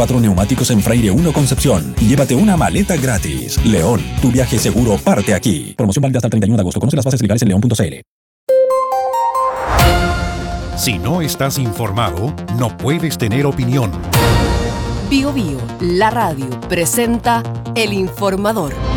4 neumáticos en Freire 1 Concepción y llévate una maleta gratis. León, tu viaje seguro parte aquí. Promoción válida hasta el 31 de agosto. Conoce las bases legales en león.cl. Si no estás informado, no puedes tener opinión. Bío Bío, la radio, presenta El Informador.